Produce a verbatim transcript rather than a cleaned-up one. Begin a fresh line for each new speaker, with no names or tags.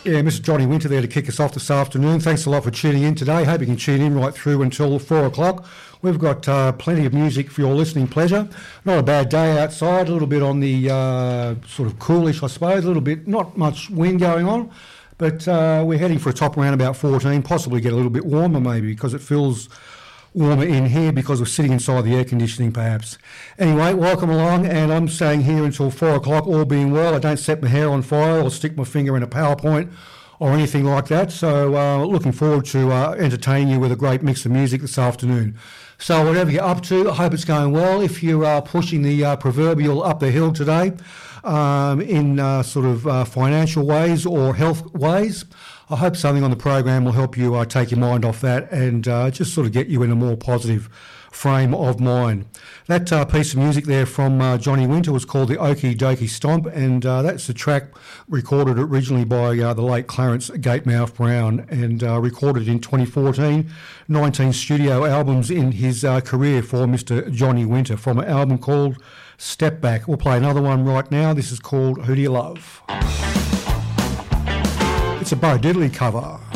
Yeah, Mister Johnny Winter there to kick us off this afternoon. Thanks a lot for tuning in today. Hope you can tune in right through until four o'clock. We've got uh, plenty of music for your listening pleasure. Not a bad day outside, a little bit on the uh, sort of coolish, I suppose, a little bit, not much wind going on, but uh, we're heading for a top around about fourteen, possibly get a little bit warmer maybe because it feels warmer in here because we're sitting inside the air conditioning perhaps. Anyway, welcome along, and I'm staying here until four o'clock, all being well. I don't set my hair on fire or stick my finger in a PowerPoint or anything like that, so uh, looking forward to uh, entertaining you with a great mix of music this afternoon. So whatever you're up to, I hope it's going well. If you are pushing the uh, proverbial up the hill today um, in uh, sort of uh, financial ways or health ways, I hope something on the program will help you uh, take your mind off that and uh, just sort of get you in a more positive frame of mind. That uh, piece of music there from uh, Johnny Winter was called the Okie Dokie Stomp, and uh, that's a track recorded originally by uh, the late Clarence Gatemouth Brown and uh, recorded in twenty fourteen, nineteen studio albums in his uh, career for Mister Johnny Winter from an album called Step Back. We'll play another one right now. This is called Who Do You Love? It's a Bo Diddley cover.